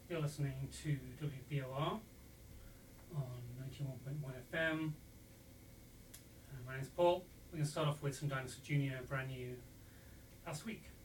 You're listening to WBOR on 91.1 FM. My name's Paul. We're going to start off with some Dinosaur Jr. brand new last week.